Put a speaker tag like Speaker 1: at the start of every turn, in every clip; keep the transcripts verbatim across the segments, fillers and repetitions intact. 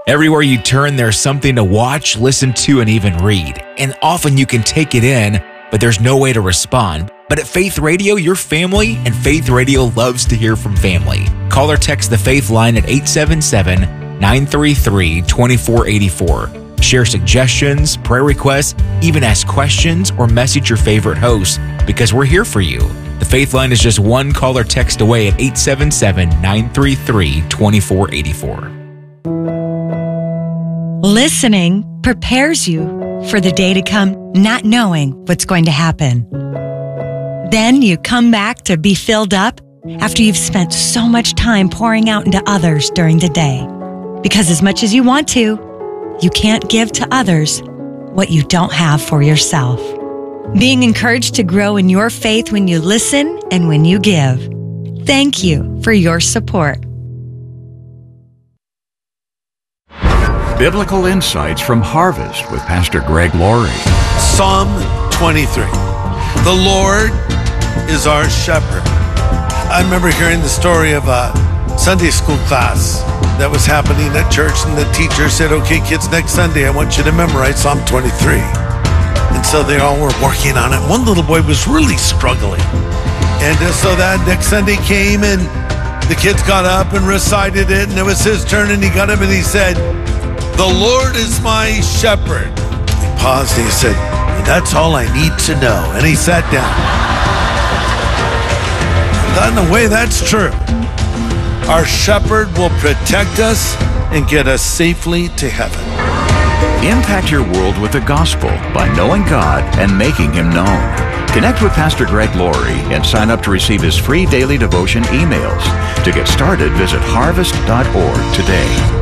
Speaker 1: Everywhere you turn, there's something to watch, listen to, and even read. And often you can take it in, but there's no way to respond. But at Faith Radio, you're family, and Faith Radio loves to hear from family. Call or text the Faith line at eight seven seven, nine three three, two four eight four. Share suggestions, prayer requests, even ask questions, or message your favorite host, because we're here for you. The Faith line is just one call or text away at eight seven seven, nine three three, two four eight four.
Speaker 2: Listening prepares you for the day to come, not knowing what's going to happen. Then you come back to be filled up after you've spent so much time pouring out into others during the day. Because as much as you want to, you can't give to others what you don't have for yourself. Being encouraged to grow in your faith when you listen and when you give. Thank you for your support.
Speaker 3: Biblical insights from Harvest with Pastor Greg Laurie.
Speaker 4: Psalm twenty-three. The Lord is our shepherd. I remember hearing the story of a Sunday school class that was happening at church, and the teacher said, okay, kids, next Sunday I want you to memorize Psalm twenty-three. And so they all were working on it. One little boy was really struggling. And uh, so that next Sunday came, and the kids got up and recited it, and it was his turn, and he got up and he said, the Lord is my shepherd. He paused and he said, that's all I need to know. And he sat down. In a way, that's true. Our shepherd will protect us and get us safely to heaven.
Speaker 3: Impact your world with the gospel by knowing God and making Him known. Connect with Pastor Greg Laurie and sign up to receive his free daily devotion emails. To get started, visit harvest dot org today.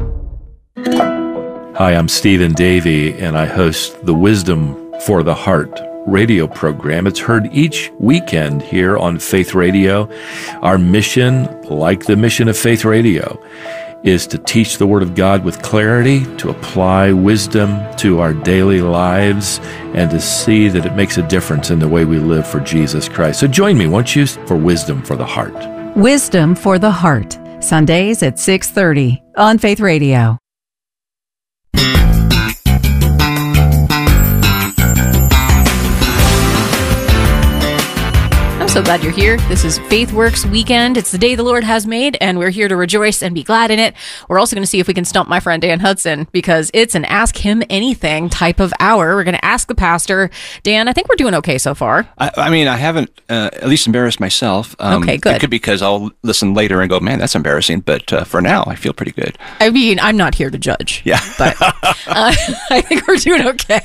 Speaker 5: Hi, I'm Stephen Davey, and I host the Wisdom for the Heart radio program. It's heard each weekend here on Faith Radio. Our mission, like the mission of Faith Radio, is to teach the Word of God with clarity, to apply wisdom to our daily lives, and to see that it makes a difference in the way we live for Jesus Christ. So join me, won't you, for Wisdom for the Heart.
Speaker 6: Wisdom for the Heart, Sundays at six thirty on Faith Radio.
Speaker 7: So glad you're here. This is FaithWorks Weekend. It's the day the Lord has made, and we're here to rejoice and be glad in it. We're also going to see if we can stump my friend Dan Hudson, because it's an Ask Him Anything type of hour. We're going to ask the pastor. Dan, I think we're doing okay so far.
Speaker 8: I, I mean, I haven't uh, at least embarrassed myself. Um,
Speaker 7: okay, good.
Speaker 8: It could be because I'll listen later and go, man, that's embarrassing. But uh, for now, I feel pretty good.
Speaker 7: I mean, I'm not here to judge.
Speaker 8: Yeah.
Speaker 7: But uh, I think we're doing okay.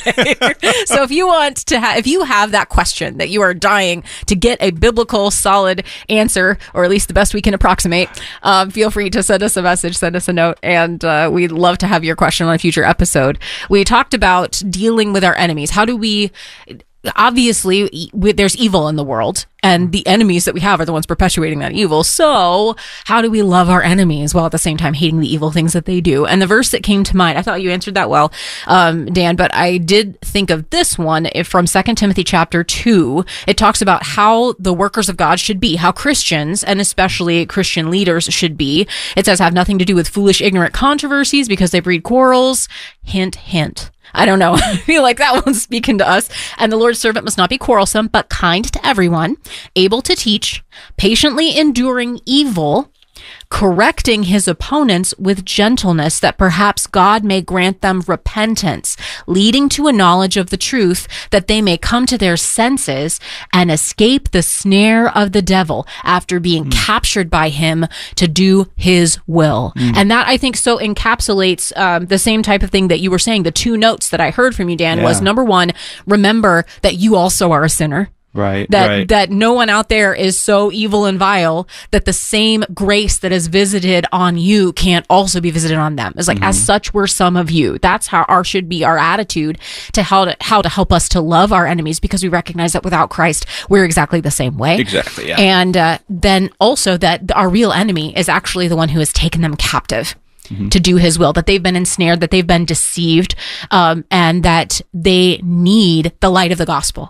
Speaker 7: So if you want to have, if you have that question that you are dying to get a biblical, solid answer, or at least the best we can approximate, um, feel free to send us a message, send us a note, and uh, we'd love to have your question on a future episode. We talked about dealing with our enemies. How do we... Obviously, e- there's evil in the world, and the enemies that we have are the ones perpetuating that evil. So how do we love our enemies while at the same time hating the evil things that they do? And the verse that came to mind, I thought you answered that well, um, Dan, but I did think of this one from Second Timothy chapter two. It talks about how the workers of God should be, how Christians, and especially Christian leaders, should be. It says, have nothing to do with foolish, ignorant controversies because they breed quarrels. Hint, hint. I don't know. I feel like that one's speaking to us. And the Lord's servant must not be quarrelsome, but kind to everyone, able to teach, patiently enduring evil, correcting his opponents with gentleness, that perhaps God may grant them repentance, leading to a knowledge of the truth, that they may come to their senses and escape the snare of the devil after being mm. captured by him to do his will. Mm. And that, I think, so encapsulates um, the same type of thing that you were saying. The two notes that I heard from you, Dan, yeah. was number one, remember that you also are a sinner.
Speaker 8: Right,
Speaker 7: that
Speaker 8: right.
Speaker 7: that no one out there is so evil and vile that the same grace that is visited on you can't also be visited on them. It's like, mm-hmm. as such were some of you. That's how our should be our attitude to how to how to help us to love our enemies, because we recognize that without Christ, we're exactly the same way.
Speaker 8: Exactly, yeah.
Speaker 7: And uh, then also that our real enemy is actually the one who has taken them captive. Mm-hmm. To do his will, that they've been ensnared, that they've been deceived, um, and that they need the light of the gospel.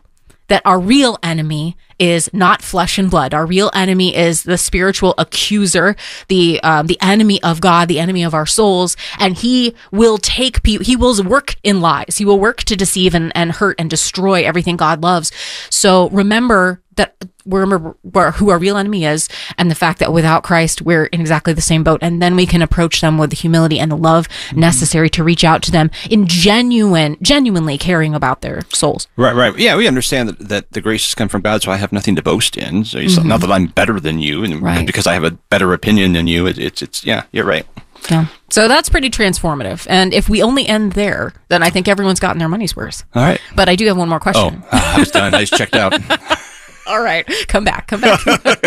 Speaker 7: that our real enemy is not flesh and blood. Our real enemy is the spiritual accuser, the um, the enemy of God, the enemy of our souls, and he will take people, he will work in lies. He will work to deceive and, and hurt and destroy everything God loves. So remember that remember who our real enemy is, and the fact that without Christ, we're in exactly the same boat. And then we can approach them with the humility and the love mm-hmm. necessary to reach out to them in genuine, genuinely caring about their souls.
Speaker 8: Right, right. Yeah, we understand that, that the grace has come from God, so I have nothing to boast in. So it's mm-hmm. not that I'm better than you, and
Speaker 7: right.
Speaker 8: because I have a better opinion than you. It, it's, it's, yeah, you're right.
Speaker 7: Yeah. So that's pretty transformative. And if we only end there, then I think everyone's gotten their money's worth.
Speaker 8: All right.
Speaker 7: But I do have one more question.
Speaker 8: Oh, I was done. I just checked out.
Speaker 7: All right. Come back. Come back.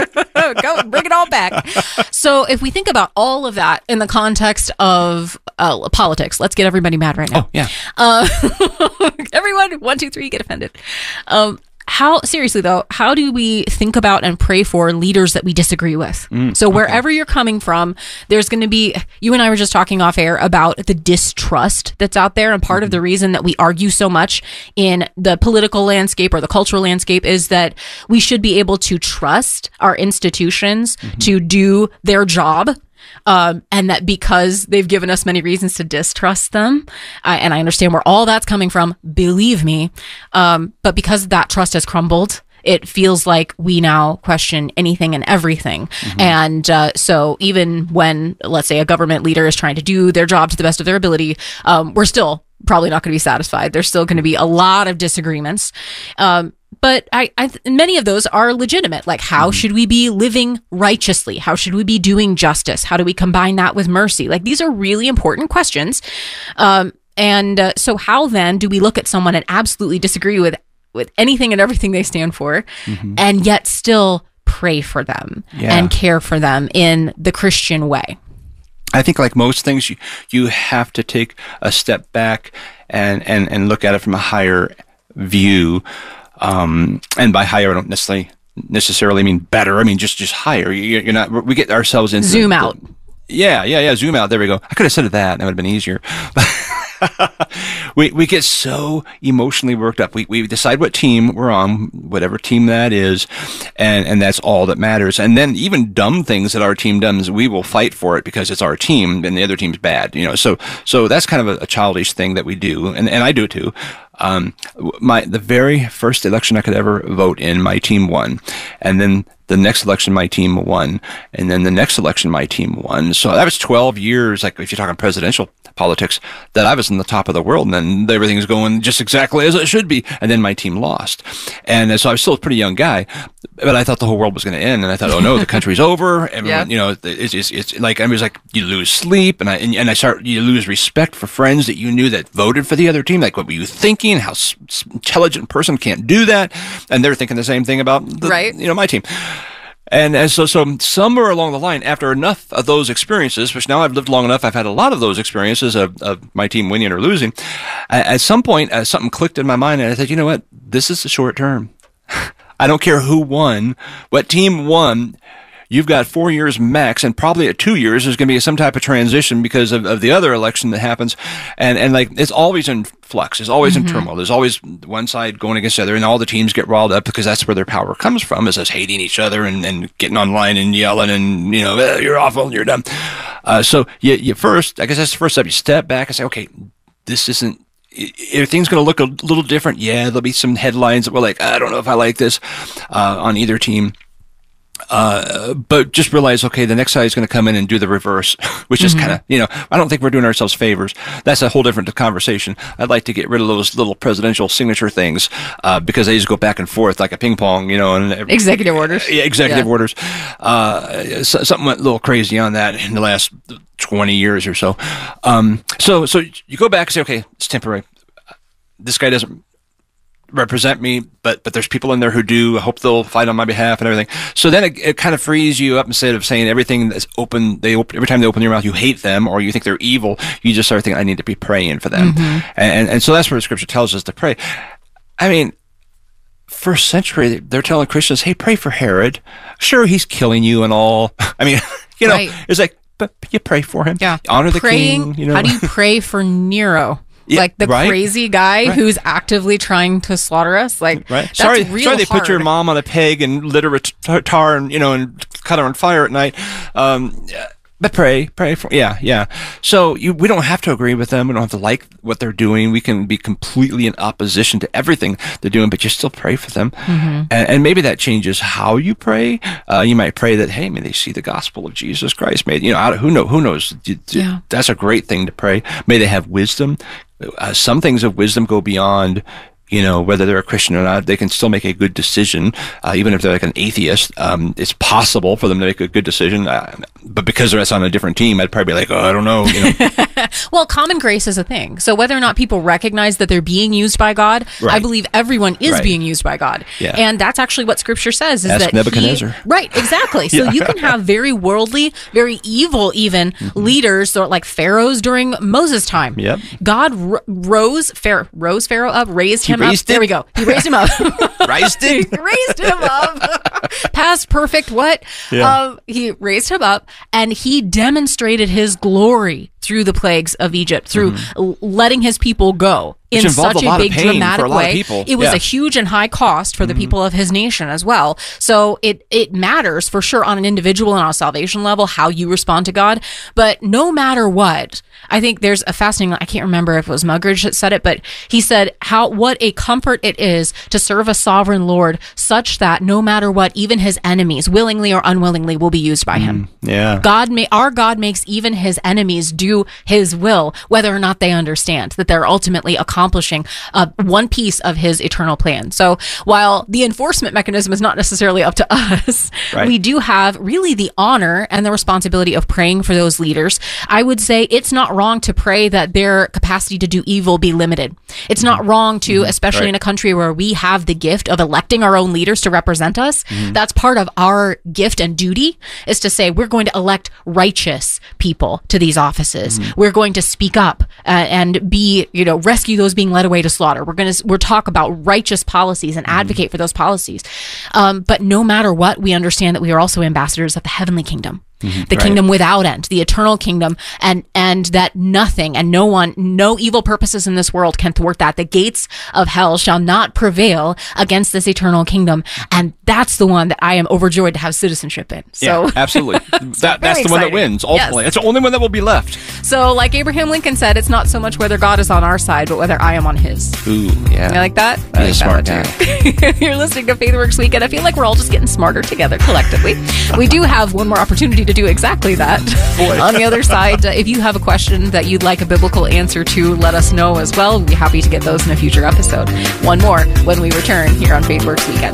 Speaker 7: Go. Bring it all back. So if we think about all of that in the context of uh, politics, let's get everybody mad right now.
Speaker 8: Oh, yeah.
Speaker 7: Uh, everyone, one, two, three, get offended. Um, How, seriously though, how do we think about and pray for leaders that we disagree with? Mm, so wherever okay. you're coming from, there's going to be, you and I were just talking off air about the distrust that's out there. And part mm-hmm. of the reason that we argue so much in the political landscape or the cultural landscape is that we should be able to trust our institutions mm-hmm. to do their job. Um, and that because they've given us many reasons to distrust them, uh, and I understand where all that's coming from, believe me, um, but because that trust has crumbled, it feels like we now question anything and everything. Mm-hmm. And uh, so even when, let's say, a government leader is trying to do their job to the best of their ability, um, we're still probably not going to be satisfied. There's still going to be a lot of disagreements. Um, But I, I, many of those are legitimate. Like, how mm-hmm. should we be living righteously? How should we be doing justice? How do we combine that with mercy? Like, these are really important questions. Um, and uh, so how then do we look at someone and absolutely disagree with, with anything and everything they stand for, mm-hmm. and yet still pray for them yeah. and care for them in the Christian way?
Speaker 8: I think like most things, you, you have to take a step back and, and, and look at it from a higher view. Um, and by higher, I don't necessarily necessarily mean better. I mean just just higher. You, you're not. We get ourselves into
Speaker 7: zoom
Speaker 8: the,
Speaker 7: out.
Speaker 8: Yeah, yeah, yeah. Zoom out. There we go. I could have said that. That would have been easier. we we get so emotionally worked up. We we decide what team we're on, whatever team that is, and and that's all that matters. And then even dumb things that our team does, we will fight for it because it's our team and the other team's bad. You know. So so that's kind of a, a childish thing that we do, and and I do it too. Um, my the very first election I could ever vote in, my team won, and then the next election my team won, and then the next election my team won. So that was twelve years, like if you're talking presidential politics, that I was in the top of the world, and then everything's going just exactly as it should be, and then my team lost. And so I was still a pretty young guy, but I thought the whole world was going to end, and I thought, oh no, the country's over. Everyone, yeah. you know, it's, it's it's like I was like, you lose sleep, and I and, and I start you lose respect for friends that you knew that voted for the other team. Like, what were you thinking? How s- intelligent person can't do that? And they're thinking the same thing about the,
Speaker 7: right.
Speaker 8: you know, my team. And, and so, so somewhere along the line, after enough of those experiences, which now I've lived long enough, I've had a lot of those experiences of, of my team winning or losing. At, at some point, uh, something clicked in my mind, and I said, you know what? This is the short term. I don't care who won, what team won. You've got four years max, and probably at two years there's going to be some type of transition because of, of the other election that happens. And, and like, it's always in flux. It's always mm-hmm. in turmoil. There's always one side going against the other, and all the teams get riled up because that's where their power comes from, is us hating each other and, and getting online and yelling and, you know, eh, you're awful, you're dumb. Uh, so you, you first, I guess that's the first step. You step back and say, okay, this isn't, everything's going to look a little different. Yeah, there'll be some headlines that we're like, I don't know if I like this, uh, on either team. Uh, but just realize, okay, the next side is going to come in and do the reverse, which mm-hmm. is kind of, you know, I don't think we're doing ourselves favors. That's a whole different conversation. I'd like to get rid of those little presidential signature things, uh, because they just go back and forth like a ping pong, you know, and
Speaker 7: executive orders.
Speaker 8: Yeah, executive yeah. orders. Uh, so, something went a little crazy on that in the last twenty years or so. Um, so, so you go back and say, okay, it's temporary. This guy doesn't represent me, but but there's people in there who do. I hope they'll fight on my behalf and everything. So then it, it kind of frees you up. Instead of saying everything that's open, they open, every time they open your mouth, you hate them or you think they're evil. You just start thinking, I need to be praying for them, mm-hmm. and and so that's where the scripture tells us to pray. I mean, first century, they're telling Christians, hey, pray for Herod. Sure, he's killing you and all. I mean, you know, right. It's like, but you pray for him.
Speaker 7: Yeah,
Speaker 8: honor the
Speaker 7: Praying,
Speaker 8: king. You know,
Speaker 7: how do you pray for Nero?
Speaker 8: Yeah,
Speaker 7: like the
Speaker 8: right?
Speaker 7: crazy guy
Speaker 8: Right.
Speaker 7: who's actively trying to slaughter us. Like,
Speaker 8: Right.
Speaker 7: that's
Speaker 8: Sorry,
Speaker 7: real
Speaker 8: sorry they
Speaker 7: hard.
Speaker 8: put your mom on a peg and lit her with tar, tar and, you know, and cut her on fire at night. Um, but pray, pray for, yeah, yeah. So you, we don't have to agree with them. We don't have to like what they're doing. We can be completely in opposition to everything they're doing, but you still pray for them.
Speaker 7: Mm-hmm.
Speaker 8: And, and maybe that changes how you pray. Uh, you might pray that, hey, may they see the gospel of Jesus Christ. May, you know, I- who know, who knows? D- d-
Speaker 7: Yeah.
Speaker 8: That's a great thing to pray. May they have wisdom. Uh, some things of wisdom go beyond, you know, whether they're a Christian or not. They can still make a good decision, uh, even if they're like an atheist. Um, it's possible for them to make a good decision, uh, but because that's on a different team, I'd probably be like, oh, I don't know. You know?
Speaker 7: Well, common grace is a thing. So whether or not people recognize that they're being used by God,
Speaker 8: Right.
Speaker 7: I believe everyone is
Speaker 8: Right.
Speaker 7: being used by God.
Speaker 8: Yeah.
Speaker 7: And that's actually what Scripture says. Is
Speaker 8: Ask
Speaker 7: that
Speaker 8: Nebuchadnezzar.
Speaker 7: He, right, exactly. So
Speaker 8: Yeah.
Speaker 7: you can have very worldly, very evil, even
Speaker 8: Mm-hmm.
Speaker 7: leaders, or like pharaohs during Moses' time.
Speaker 8: Yep.
Speaker 7: God r- rose Pharaoh, rose Pharaoh up, raised
Speaker 8: He
Speaker 7: him
Speaker 8: raised
Speaker 7: up. There
Speaker 8: him.
Speaker 7: we go. He raised him up.
Speaker 8: Raised him?
Speaker 7: He raised him up. Past perfect what?
Speaker 8: Yeah.
Speaker 7: Um, he raised him up, and he demonstrated his glory through the plagues of Egypt, through l- letting his people go
Speaker 8: Which
Speaker 7: in
Speaker 8: involved
Speaker 7: such
Speaker 8: a
Speaker 7: a,
Speaker 8: lot of
Speaker 7: big
Speaker 8: pain
Speaker 7: dramatic
Speaker 8: for a lot of
Speaker 7: way.
Speaker 8: people.
Speaker 7: It was
Speaker 8: Yeah.
Speaker 7: a huge and high cost for the people of his nation as well. So it it matters for sure on an individual and on a salvation level how you respond to God. But no matter what, I think there's a fascinating, I can't remember if it was Muggeridge that said it, but he said how what a comfort it is to serve a sovereign Lord such that no matter what, even his enemies, willingly or unwillingly, will be used by him.
Speaker 8: Yeah.
Speaker 7: God may, our God makes even his enemies do his will, whether or not they understand that they're ultimately accomplishing uh, one piece of his eternal plan. So while the enforcement mechanism is not necessarily up to us,
Speaker 8: Right.
Speaker 7: we do have really the honor and the responsibility of praying for those leaders. I would say it's not wrong to pray that their capacity to do evil be limited. It's not wrong to, especially
Speaker 8: Right.
Speaker 7: in a country where we have the gift of electing our own leaders to represent us. That's part of our gift and duty, is to say we're going to elect righteous people to these offices. We're going to speak up uh, and be, you know, rescue those being led away to slaughter. We're going to we're talk about righteous policies and advocate for those policies. Um, but no matter what, we understand that we are also ambassadors of the heavenly kingdom. The
Speaker 8: Right.
Speaker 7: kingdom without end, the eternal kingdom, and and that nothing and no one, no evil purposes in this world can thwart that. The gates of hell shall not prevail against this eternal kingdom, and that's the one that I am overjoyed to have citizenship in. So,
Speaker 8: yeah, absolutely. that, that's
Speaker 7: very
Speaker 8: the one that
Speaker 7: exciting.
Speaker 8: wins, ultimately.
Speaker 7: Yes.
Speaker 8: It's the only one that will be left.
Speaker 7: so like Abraham Lincoln said, it's not so much whether God is on our side, but whether I am on his.
Speaker 8: Ooh, yeah.
Speaker 7: You like that?
Speaker 8: He's
Speaker 7: I
Speaker 8: a
Speaker 7: like
Speaker 8: smart
Speaker 7: that. You're listening to FaithWorks Weekend. I feel like we're all just getting smarter together collectively. We do have one more opportunity to do exactly that. On the other side, uh, if you have a question that you'd like a biblical answer to, let us know as well. We'll be happy to get those in a future episode. One more when we return here on FaithWorks Weekend.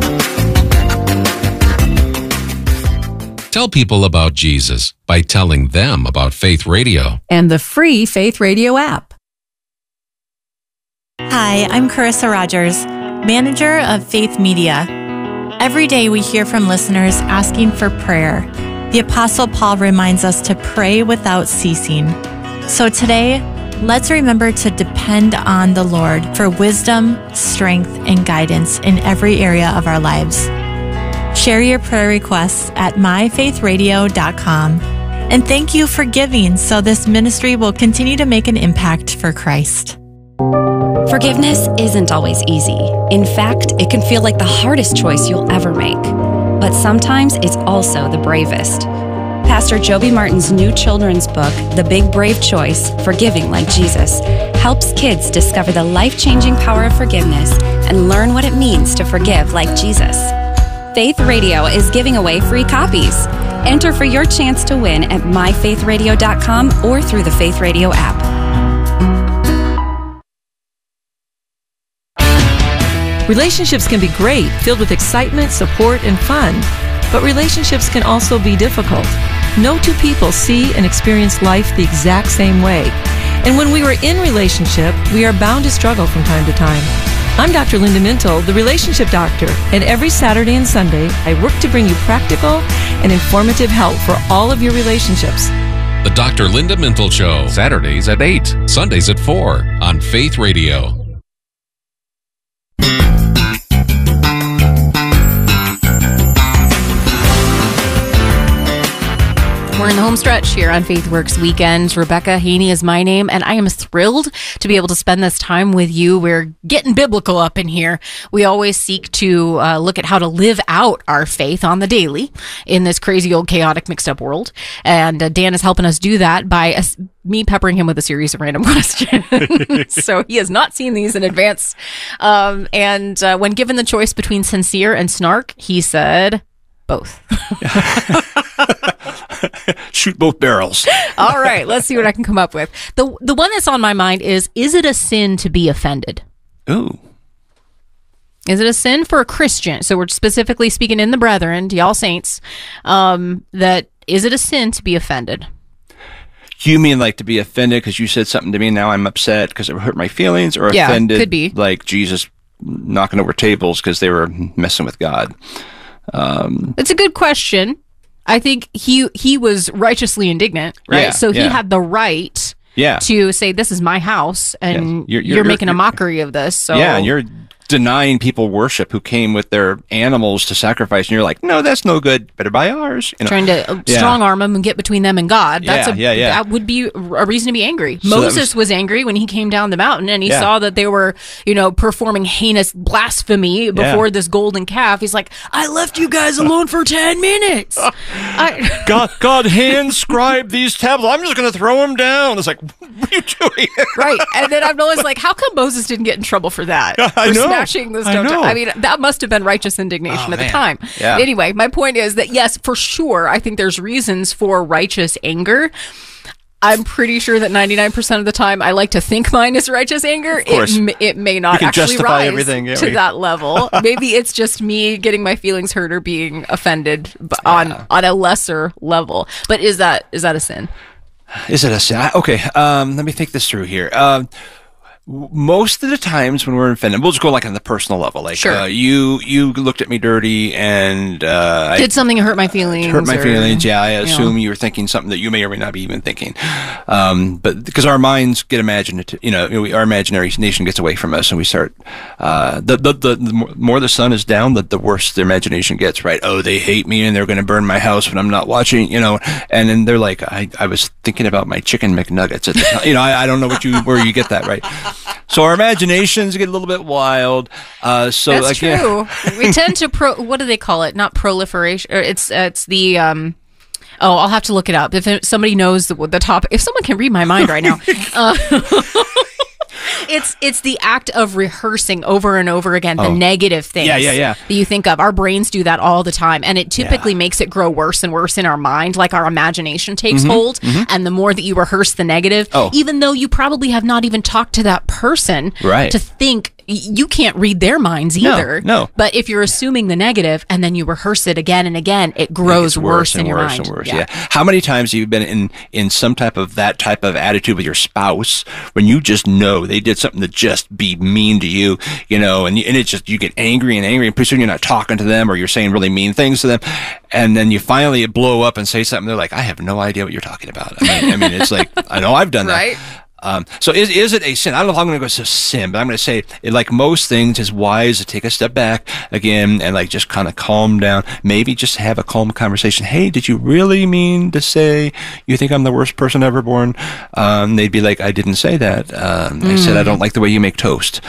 Speaker 9: Tell people about Jesus by telling them about Faith Radio.
Speaker 6: And the free Faith Radio app.
Speaker 10: Hi, I'm Carissa Rogers, manager of Faith Media. Every day we hear from listeners asking for prayer. The Apostle Paul reminds us to pray without ceasing. So today, let's remember to depend on the Lord for wisdom, strength, and guidance in every area of our lives. Share your prayer requests at my faith radio dot com. And thank you for giving so this ministry will continue to make an impact for Christ.
Speaker 11: Forgiveness isn't always easy. In fact, it can feel like the hardest choice you'll ever make. But sometimes it's also the bravest. Pastor Joby Martin's new children's book, The Big Brave Choice, Forgiving Like Jesus, helps kids discover the life-changing power of forgiveness and learn what it means to forgive like Jesus. Faith Radio is giving away free copies. Enter for your chance to win at my faith radio dot com or through the Faith Radio app.
Speaker 12: Relationships can be great, filled with excitement, support, and fun. But relationships can also be difficult. No two people see and experience life the exact same way. And when we are in relationship, we are bound to struggle from time to time. I'm Doctor Linda Mintle, the Relationship Doctor, and every Saturday and Sunday, I work to bring you practical and informative help for all of your relationships.
Speaker 9: The Doctor Linda Mintle Show, Saturdays at eight, Sundays at four on Faith Radio.
Speaker 7: We're in the home stretch here on FaithWorks Weekends. Rebecca Haney is my name, and I am thrilled to be able to spend this time with you. We're getting biblical up in here. We always seek to uh, look at how to live out our faith on the daily in this crazy old chaotic mixed up world. And uh, Dan is helping us do that by uh, me peppering him with a series of random questions. So he has not seen these in advance. Um, and uh, when given the choice between sincere and snark, he said both.
Speaker 8: Shoot both barrels.
Speaker 7: All right, let's see what I can come up with. The the one that's on my mind is, is it a sin to be offended?
Speaker 8: Ooh.
Speaker 7: Is it a sin for a Christian? So we're specifically speaking in the brethren, to y'all saints, um, that is it a sin to be offended?
Speaker 8: You mean like to be offended because you said something to me, now I'm upset because it hurt my feelings, or
Speaker 7: Yeah,
Speaker 8: offended
Speaker 7: could be.
Speaker 8: like Jesus knocking over tables because they were messing with God? Um,
Speaker 7: It's a good question. I think he he was righteously indignant, right?
Speaker 8: Yeah,
Speaker 7: so he
Speaker 8: yeah.
Speaker 7: had the right
Speaker 8: Yeah.
Speaker 7: to say, this is my house, and
Speaker 8: Yeah.
Speaker 7: you're,
Speaker 8: You're-
Speaker 7: you're,
Speaker 8: you're-
Speaker 7: making a
Speaker 8: you're-
Speaker 7: mockery of this. So
Speaker 8: Yeah, and you're denying people worship who came with their animals to sacrifice, and you're like, no, that's no good. Better buy ours. You know?
Speaker 7: trying to uh,
Speaker 8: Yeah.
Speaker 7: strong arm them and get between them and God. That's
Speaker 8: Yeah,
Speaker 7: a,
Speaker 8: yeah, yeah.
Speaker 7: That would be a reason to be angry.
Speaker 8: So that
Speaker 7: Moses
Speaker 8: was-
Speaker 7: was, angry when he came down the mountain and he
Speaker 8: Yeah.
Speaker 7: saw that they were, you know, performing heinous blasphemy before this golden calf. He's like, I left you guys alone for ten minutes. I,
Speaker 8: God, God hand scribed these tablets. I'm just going to throw them down. It's like, what are you doing?
Speaker 7: right. And then I'm always like, how come Moses didn't get in trouble for that?
Speaker 8: I
Speaker 7: for
Speaker 8: know.
Speaker 7: smashing the
Speaker 8: I
Speaker 7: stone.
Speaker 8: know.
Speaker 7: I mean, that must have been righteous indignation
Speaker 8: Oh,
Speaker 7: at the
Speaker 8: man.
Speaker 7: time.
Speaker 8: Yeah.
Speaker 7: Anyway, my point is that, yes, for sure, I think there's reasons for righteous anger. I'm pretty sure that ninety-nine percent of the time I like to think mine is righteous anger.
Speaker 8: course.
Speaker 7: It, m- it may not
Speaker 8: You can
Speaker 7: actually
Speaker 8: justify
Speaker 7: rise
Speaker 8: everything, yeah,
Speaker 7: to
Speaker 8: we-
Speaker 7: that level. Maybe it's just me getting my feelings hurt or being offended b- on on a lesser level. But is that is that a sin?
Speaker 8: Is it a sin? I- Okay, um, let me think this through here. Um, w- most of the times when we're offended, we'll just go like on the personal level. Like,
Speaker 7: Sure.
Speaker 8: uh, you you looked at me dirty and uh, I
Speaker 7: Did something hurt my feelings?
Speaker 8: hurt my
Speaker 7: or-
Speaker 8: feelings. Yeah, I
Speaker 7: you know.
Speaker 8: assume you were thinking something that you may or may not be even thinking. Um, but because our minds get imaginative, you know, we, our imaginary nation gets away from us, and we start. Uh, the, the the the more- more the sun is down, the the worse the imagination gets. Right? Oh, they hate me, and they're going to burn my house when I'm not watching. You know, and then they're like, I I was thinking about my chicken McNuggets at the time. You know, I, I don't know what you where you get that, right? So our imaginations get a little bit wild. Uh, so
Speaker 7: That's
Speaker 8: like, yeah.
Speaker 7: true. We tend to pro. What do they call it? Not proliferation. Or it's it's the. Um, oh, I'll have to look it up. If it, somebody knows the, the topic, if someone can read my mind right now. Uh, It's it's the act of rehearsing over and over again the
Speaker 8: Oh.
Speaker 7: negative things
Speaker 8: Yeah, yeah, yeah.
Speaker 7: that you think of. Our brains do that all the time, and it typically makes it grow worse and worse in our mind, like our imagination takes
Speaker 8: Mhm,
Speaker 7: hold.
Speaker 8: mhm.
Speaker 7: And the more that you rehearse the negative,
Speaker 8: Oh.
Speaker 7: even though you probably have not even talked to that person
Speaker 8: Right.
Speaker 7: to think, y- you can't read their minds
Speaker 8: No,
Speaker 7: either.
Speaker 8: no.
Speaker 7: But if you're assuming the negative and then you rehearse it again and again, it grows
Speaker 8: It gets
Speaker 7: worse, in
Speaker 8: and
Speaker 7: your
Speaker 8: worse
Speaker 7: mind.
Speaker 8: and worse. Yeah. How many times have you been in in some type of that type of attitude with your spouse when you just know they did something to just be mean to you, you know, and you, and it's just you get angry and angry, and pretty soon you're not talking to them, or you're saying really mean things to them, and then you finally blow up and say something. They're like, I have no idea what you're talking about. I mean, I mean, it's like I know I've done that.
Speaker 7: Right.
Speaker 8: Um, so is is it a sin? I don't know if I'm going to go to sin, but I'm going to say, it, like most things, it's wise to take a step back again and like just kind of calm down. Maybe just have a calm conversation. Hey, did you really mean to say you think I'm the worst person ever born? Um, they'd be like, I didn't say that. Um, I said I don't like the way you make toast.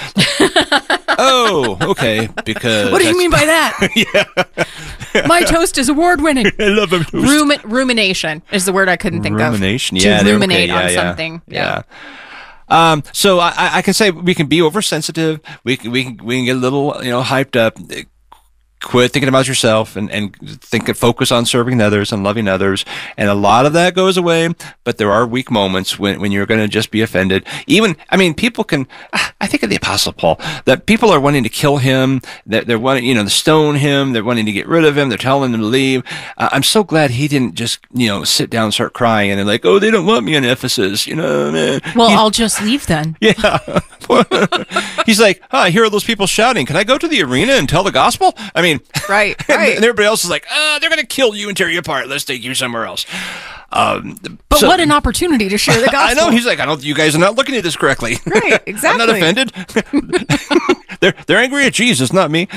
Speaker 8: Oh, okay. Because
Speaker 7: What do you
Speaker 8: that's-
Speaker 7: mean by that?
Speaker 8: yeah.
Speaker 7: My toast is award winning.
Speaker 8: I love a toast.
Speaker 7: Rumi- rumination is the word I couldn't think
Speaker 8: Rumination.
Speaker 7: of.
Speaker 8: Yeah,
Speaker 7: To
Speaker 8: they're-
Speaker 7: ruminate
Speaker 8: okay, yeah,
Speaker 7: on
Speaker 8: yeah.
Speaker 7: something.
Speaker 8: Yeah. Um, so I, I can say we can be oversensitive. We can, we can, we can get a little, you know, hyped up. Quit thinking about yourself and, and think and focus on serving others and loving others. And a lot of that goes away, but there are weak moments when, when you're going to just be offended. Even, I mean, people can, I think of the Apostle Paul, that people are wanting to kill him, that they're wanting, you know, to stone him, they're wanting to get rid of him, they're telling him to leave. Uh, I'm so glad he didn't just, you know, sit down and start crying and they're like, oh, they don't want me in Ephesus, you know, man.
Speaker 7: Well,
Speaker 8: He-
Speaker 7: I'll just leave then.
Speaker 8: yeah. He's like, oh, I hear all those people shouting. Can I go to the arena and tell the gospel? I mean,
Speaker 7: right,
Speaker 8: and,
Speaker 7: right.
Speaker 8: and everybody else is like, ah, they're going to kill you and tear you apart. Let's take you somewhere else. Um,
Speaker 7: But
Speaker 8: so-
Speaker 7: what an opportunity to share the gospel.
Speaker 8: I know. He's like, I don't. You guys are not looking at this correctly.
Speaker 7: Right, exactly.
Speaker 8: I'm not offended. they're they're angry at Jesus, not me.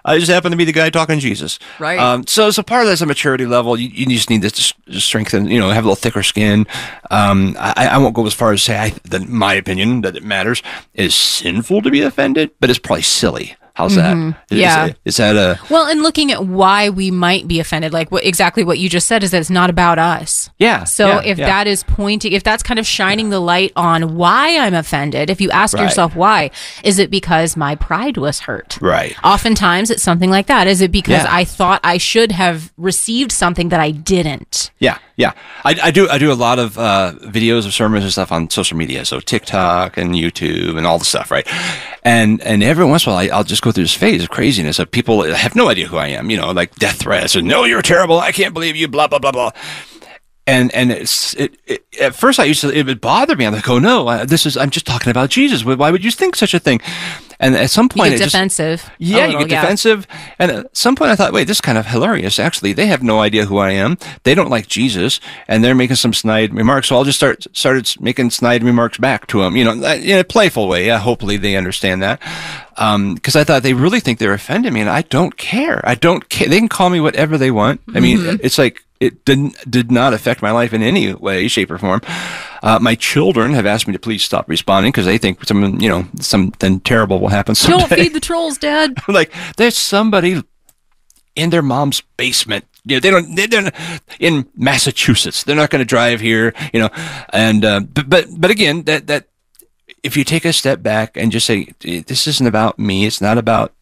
Speaker 8: I just happen to be the guy talking Jesus.
Speaker 7: Right.
Speaker 8: Um, so, so part of that's a maturity level. You, you just need to s- strengthen, you know, have a little thicker skin. Um, I, I won't go as far as say, I, that my opinion, that it matters. It's sinful to be offended, but it's probably silly. How's
Speaker 7: Mm-hmm.
Speaker 8: that? Is,
Speaker 7: Yeah.
Speaker 8: Is, is that a...
Speaker 7: Well, and looking at why we might be offended, like what, exactly what you just said, is that it's not about us.
Speaker 8: Yeah.
Speaker 7: So
Speaker 8: yeah,
Speaker 7: if
Speaker 8: yeah.
Speaker 7: that is pointing, if that's kind of shining the light on why I'm offended, if you ask
Speaker 8: Right.
Speaker 7: yourself why, is it because my pride was hurt?
Speaker 8: Right.
Speaker 7: Oftentimes it's something like that. Is it because
Speaker 8: Yeah.
Speaker 7: I thought I should have received something that I didn't?
Speaker 8: Yeah, yeah. I, I do I do a lot of uh, videos of sermons and stuff on social media, so TikTok and YouTube and all the stuff, right? And and every once in a while, I, I'll just go through this phase of craziness of people that have no idea who I am, you know, like death threats and no, you're terrible, I can't believe you, blah blah blah blah. And and it's it, it at first I used to it would bother me. I'm like, oh no, I, this is I'm just talking about Jesus. Why would you think such a thing? And at some
Speaker 7: You
Speaker 8: point,
Speaker 7: get
Speaker 8: it just-
Speaker 7: defensive. a
Speaker 8: yeah, you
Speaker 7: little,
Speaker 8: get defensive. And at some point I thought, wait, this is kind of hilarious. Actually, they have no idea who I am. They don't like Jesus, and they're making some snide remarks. So I'll just start started making snide remarks back to them, you know, in a playful way. Yeah, hopefully they understand that. Um, cause I thought they really think they're offending me, and I don't care. I don't care. They can call me whatever they want. I mean,
Speaker 7: Mhm.
Speaker 8: it's like, it didn't, did not affect my life in any way, shape, or form. Uh, my children have asked me to please stop responding because they think some, you know, something terrible will happen someday.
Speaker 7: Don't feed the trolls, Dad.
Speaker 8: Like, there's somebody in their mom's basement. You know, they don't, they, they're not- in Massachusetts. They're not going to drive here, you know, and, uh, but, but, but again, that, that, if you take a step back and just say, this isn't about me, it's not about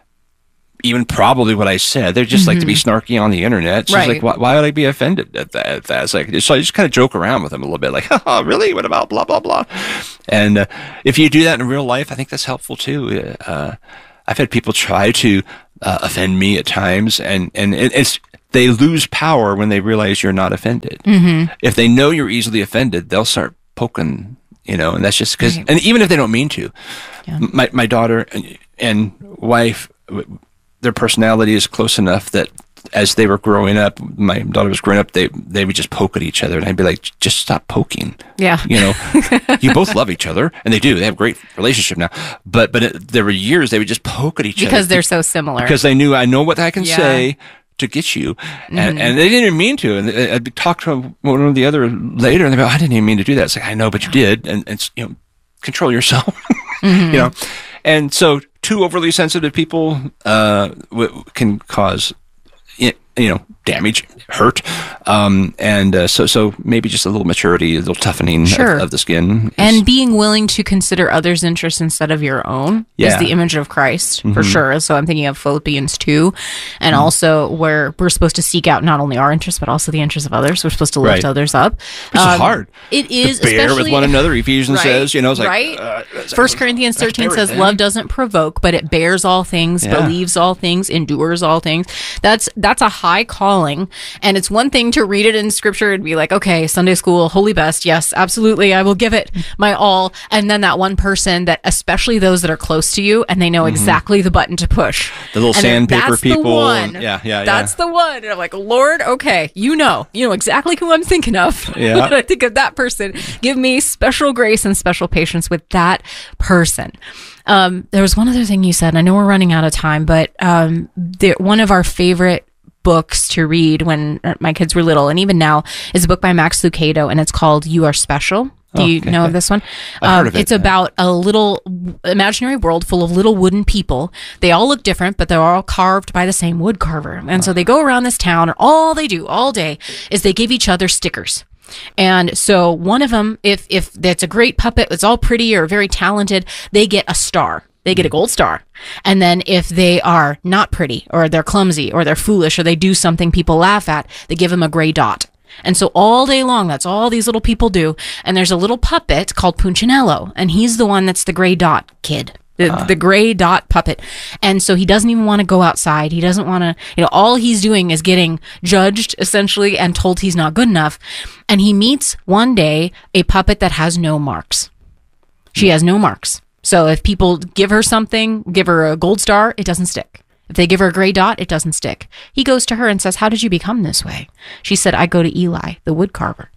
Speaker 8: even probably what I said. They're just like to be snarky on the internet. It's just
Speaker 7: Right.
Speaker 8: like, why, why would I be offended at that? At that? It's like, so I just kind of joke around with them a little bit, like, oh, really? What about blah, blah, blah? And uh, if you do that in real life, I think that's helpful too. Uh, I've had people try to uh, offend me at times, and, and it, it's, they lose power when they realize you're not offended.
Speaker 7: Mm-hmm.
Speaker 8: If they know you're easily offended, they'll start poking, you know, and that's just because,
Speaker 7: Right.
Speaker 8: and even if they don't mean to,
Speaker 7: Yeah.
Speaker 8: my, my daughter and, and wife, w- their personality is close enough that as they were growing up, my daughter was growing up, they, they would just poke at each other, and I'd be like, just stop poking.
Speaker 7: Yeah.
Speaker 8: You know, you both love each other, and they do. They have a great relationship now. But, but it, there were years they would just poke at each other.
Speaker 7: Because they're so similar.
Speaker 8: Because they knew, I know what I can
Speaker 7: Yeah.
Speaker 8: say to get you. And,
Speaker 7: Mhm.
Speaker 8: and they didn't even mean to. And I'd talk to one or the other later, and they'd be, I didn't even mean to do that. It's like, I know, but you did. And, and you know, control yourself,
Speaker 7: Mhm.
Speaker 8: you know. And so two overly sensitive people uh, w- can cause, you know, damage, hurt. Um, and uh, so so maybe just a little maturity, a little toughening
Speaker 7: Sure.
Speaker 8: of, of the skin. is-
Speaker 7: And being willing to consider others' interests instead of your own
Speaker 8: Yeah.
Speaker 7: is the image of Christ, for
Speaker 8: Mhm.
Speaker 7: sure. So I'm thinking of Philippians two, and
Speaker 8: Mhm.
Speaker 7: also where we're supposed to seek out not only our interests, but also the interests of others. We're supposed to lift
Speaker 8: Right.
Speaker 7: others up.
Speaker 8: Which is hard.
Speaker 7: It is,
Speaker 8: To bear with
Speaker 7: especially-
Speaker 8: one another, Ephesians
Speaker 7: Right,
Speaker 8: says, you know, it's like,
Speaker 7: right?
Speaker 8: uh, it's like,
Speaker 7: First Corinthians thirteen
Speaker 8: bear
Speaker 7: says,
Speaker 8: with them.
Speaker 7: love doesn't provoke, but it bears all things,
Speaker 8: Yeah.
Speaker 7: believes all things, endures all things. That's, that's a high calling. And it's one thing to read it in scripture and be like, okay, Sunday school, holy best. Yes, absolutely. I will give it my all. And then that one person that, especially those that are close to you, and they know
Speaker 8: Mhm.
Speaker 7: exactly the button to push.
Speaker 8: The little
Speaker 7: And then
Speaker 8: sandpaper
Speaker 7: that's the
Speaker 8: people.
Speaker 7: one.
Speaker 8: Yeah, yeah,
Speaker 7: That's
Speaker 8: yeah.
Speaker 7: the one. And I'm like, Lord, okay, you know, you know exactly who I'm thinking of.
Speaker 8: Yeah.
Speaker 7: When I think of that person, give me special grace and special patience with that person. Um, there was one other thing you said, and I know we're running out of time, but um, the, one of our favorite books to read when my kids were little, and even now, is a book by Max Lucado, and it's called You Are Special. Do
Speaker 8: Oh,
Speaker 7: you
Speaker 8: okay.
Speaker 7: know of this one?
Speaker 8: I've heard of it,
Speaker 7: It's about a little imaginary world full of little wooden people. They all look different, but they're all carved by the same wood carver. And so they go around this town, and all they do all day is they give each other stickers. And so one of them, if if that's a great puppet, it's all pretty or very talented, they get a star. They get a gold star. And then if they are not pretty, or they're clumsy, or they're foolish, or they do something people laugh at, they give them a gray dot. And so all day long, that's all these little people do. And there's a little puppet called Punchinello, and he's the one that's the gray dot kid. The,
Speaker 8: Ah.
Speaker 7: the gray dot puppet. And so he doesn't even want to go outside. He doesn't want to, you know, all he's doing is getting judged essentially and told he's not good enough. And he meets one day a puppet that has no marks. She has no marks. So if people give her something, give her a gold star, it doesn't stick. If they give her a gray dot, it doesn't stick. He goes to her and says, how did you become this way? She said, I go to Eli, the wood carver.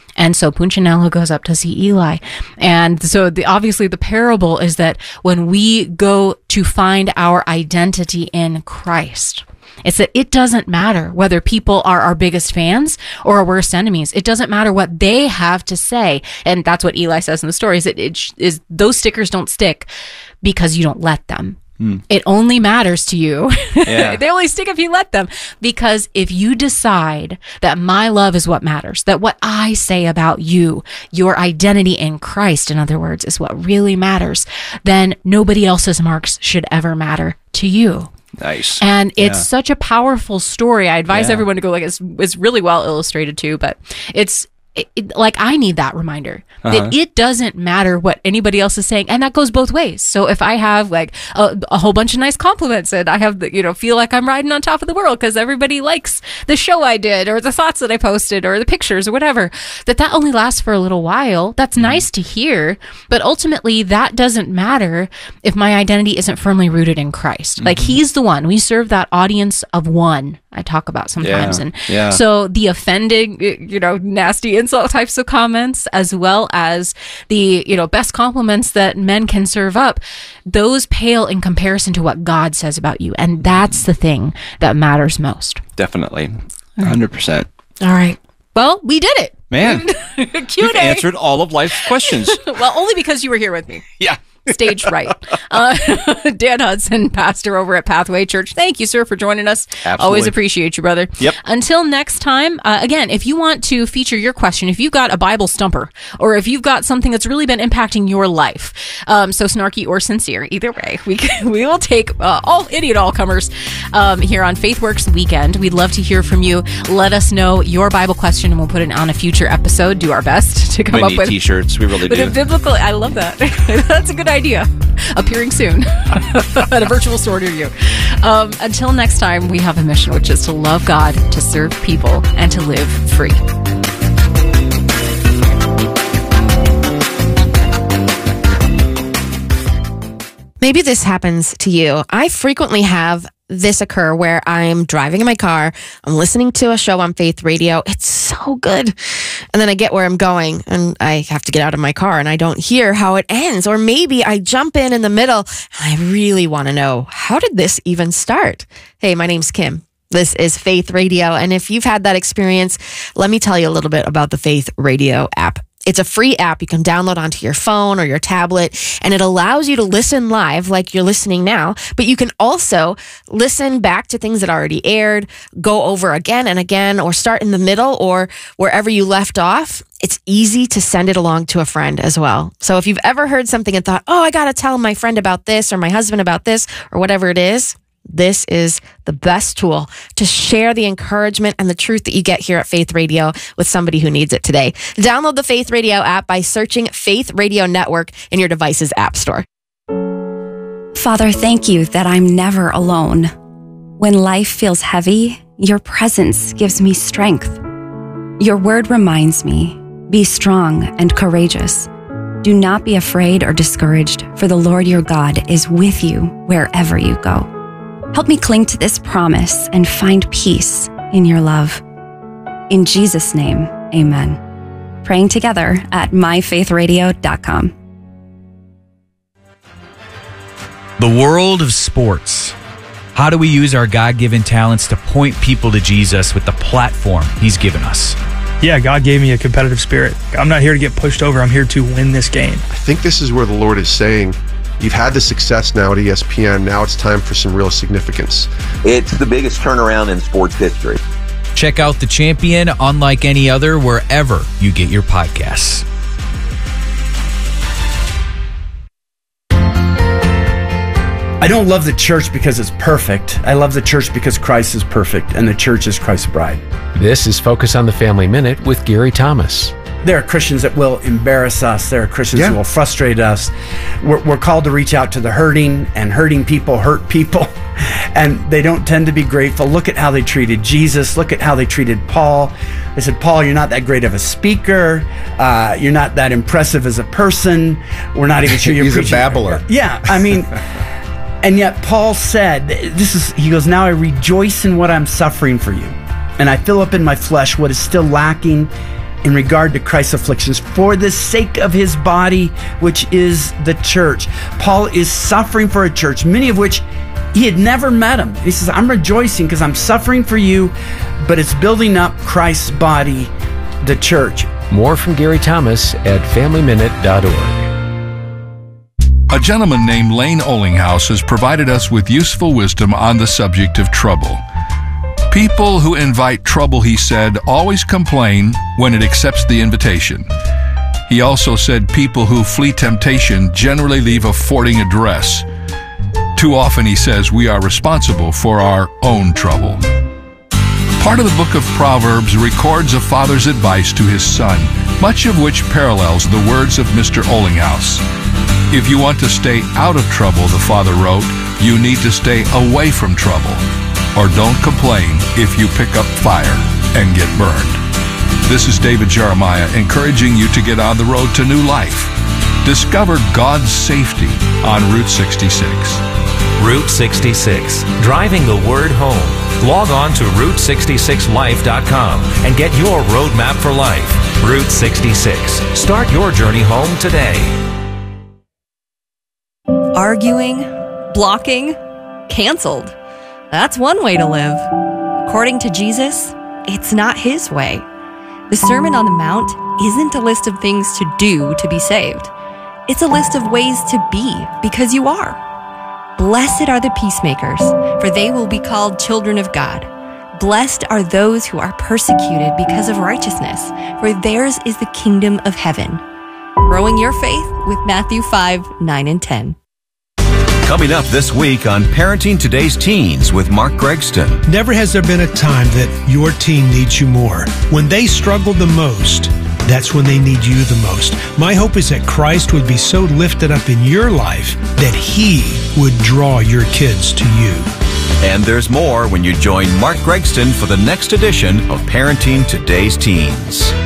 Speaker 7: And so Punchinello goes up to see Eli. And so the, obviously the parable is that when we go to find our identity in Christ, it's that it doesn't matter whether people are our biggest fans or our worst enemies. It doesn't matter what they have to say. And that's what Eli says in the story, is that it is those stickers don't stick because you don't let them. Mm. It only matters to you. Yeah. They only stick if you let them. Because if you decide that my love is what matters, that what I say about you, your identity in Christ, in other words, is what really matters, then nobody else's marks should ever matter to you.
Speaker 8: Nice.
Speaker 7: And it's
Speaker 8: yeah.
Speaker 7: such a powerful story. I advise
Speaker 8: yeah.
Speaker 7: everyone to go, like, it's, it's really well illustrated too, but it's, It, it, like I need that reminder uh-huh. that it doesn't matter what anybody else is saying, and that goes both ways. So if I have like a, a whole bunch of nice compliments and I have the, you know, feel like I'm riding on top of the world because everybody likes the show I did or the thoughts that I posted or the pictures or whatever, that that only lasts for a little while. That's mm-hmm. nice to hear, but ultimately that doesn't matter if my identity isn't firmly rooted in Christ. Mm-hmm. Like he's the one. We serve that audience of one I talk about sometimes.
Speaker 8: Yeah.
Speaker 7: And
Speaker 8: yeah.
Speaker 7: so the offending, you know, nasty insult types of comments, as well as the, you know, best compliments that men can serve up, those pale in comparison to what God says about you. And that's the thing that matters most.
Speaker 8: Definitely. one hundred percent.
Speaker 7: All right. Well, we did it.
Speaker 8: Man, you've answered all of life's questions.
Speaker 7: Well, only because you were here with me.
Speaker 8: Yeah.
Speaker 7: Stage right. Uh, Dan Hudson, pastor over at Pathway Church. Thank you, sir, for joining us.
Speaker 8: Absolutely.
Speaker 7: Always appreciate you, brother.
Speaker 8: Yep.
Speaker 7: Until next time, uh, again, if you want to feature your question, if you've got a Bible stumper, or if you've got something that's really been impacting your life, um, so snarky or sincere, either way, we can, we will take uh, all any and all comers um, here on FaithWorks Weekend. We'd love to hear from you. Let us know your Bible question, and we'll put it on a future episode. Do our best to come
Speaker 8: we
Speaker 7: up
Speaker 8: need
Speaker 7: with
Speaker 8: t-shirts. We really
Speaker 7: with
Speaker 8: do.
Speaker 7: a biblical. I love that. That's a good idea. Appearing soon at a virtual store near you. Um, until next time, we have a mission, which is to love God, to serve people, and to live free.
Speaker 13: Maybe this happens to you. I frequently have this occur where I'm driving in my car, I'm listening to a show on Faith Radio. It's so good. And then I get where I'm going and I have to get out of my car and I don't hear how it ends. Or maybe I jump in in the middle and I really want to know, how did this even start? Hey, my name's Kim. This is Faith Radio. And if you've had that experience, let me tell you a little bit about the Faith Radio app. It's a free app you can download onto your phone or your tablet, and it allows you to listen live like you're listening now, but you can also listen back to things that already aired, go over again and again, or start in the middle or wherever you left off. It's easy to send it along to a friend as well. So if you've ever heard something and thought, oh, I got to tell my friend about this or my husband about this or whatever it is, this is the best tool to share the encouragement and the truth that you get here at Faith Radio with somebody who needs it today. Download the Faith Radio app by searching Faith Radio Network in your device's app store.
Speaker 11: Father, thank you that I'm never alone. When life feels heavy, your presence gives me strength. Your word reminds me, be strong and courageous. Do not be afraid or discouraged, for the Lord your God is with you wherever you go. Help me cling to this promise and find peace in your love. In Jesus' name, amen. Praying together at my faith radio dot com.
Speaker 14: The world of sports. How do we use our God-given talents to point people to Jesus with the platform he's given us?
Speaker 15: Yeah, God gave me a competitive spirit. I'm not here to get pushed over. I'm here to win this game.
Speaker 16: I think this is where the Lord is saying, you've had the success now at E S P N. Now it's time for some real significance.
Speaker 17: It's the biggest turnaround in sports history.
Speaker 14: Check out The Champion, unlike any other, wherever you get your podcasts.
Speaker 18: I don't love the church because it's perfect. I love the church because Christ is perfect, and the church is Christ's bride.
Speaker 19: This is Focus on the Family Minute with Gary Thomas.
Speaker 18: There are Christians that will embarrass us. There are Christians
Speaker 16: Yeah.
Speaker 18: who will frustrate us. We're, we're called to reach out to the hurting, and hurting people hurt people, and they don't tend to be grateful. Look at how they treated Jesus. Look at how they treated Paul. They said, Paul, you're not that great of a speaker. Uh, you're not that impressive as a person. We're not even sure you're
Speaker 20: He's
Speaker 18: preaching.
Speaker 20: a babbler.
Speaker 18: Yeah, I mean... And yet Paul said, this is, he goes, now I rejoice in what I'm suffering for you. And I fill up in my flesh what is still lacking in regard to Christ's afflictions for the sake of his body, which is the church. Paul is suffering for a church, many of which he had never met him. He says, I'm rejoicing because I'm suffering for you, but it's building up Christ's body, the church.
Speaker 19: More from Gary Thomas at family minute dot org.
Speaker 20: A gentleman named Lane Olinghouse has provided us with useful wisdom on the subject of trouble. People who invite trouble, he said, always complain when it accepts the invitation. He also said people who flee temptation generally leave a forwarding address. Too often, he says, we are responsible for our own trouble. Part of the book of Proverbs records a father's advice to his son, much of which parallels the words of Mister Olinghouse. If you want to stay out of trouble, the father wrote, you need to stay away from trouble. Or don't complain if you pick up fire and get burned. This is David Jeremiah encouraging you to get on the road to new life. Discover God's safety on Route sixty-six.
Speaker 21: Route sixty-six, driving the word home. Log on to route sixty-six life dot com and get your roadmap for life. Route sixty-six. Start your journey home today.
Speaker 22: Arguing, blocking, canceled. That's one way to live. According to Jesus, it's not his way. The Sermon on the Mount isn't a list of things to do to be saved. It's a list of ways to be because you are. Blessed are the peacemakers, for they will be called children of God. Blessed are those who are persecuted because of righteousness, for theirs is the kingdom of heaven. Growing your faith with Matthew five, nine, and ten.
Speaker 23: Coming up this week on Parenting Today's Teens with Mark Gregston.
Speaker 24: Never has there been a time that your teen needs you more. When they struggle the most, that's when they need you the most. My hope is that Christ would be so lifted up in your life that he would draw your kids to you.
Speaker 23: And there's more when you join Mark Gregston for the next edition of Parenting Today's Teens.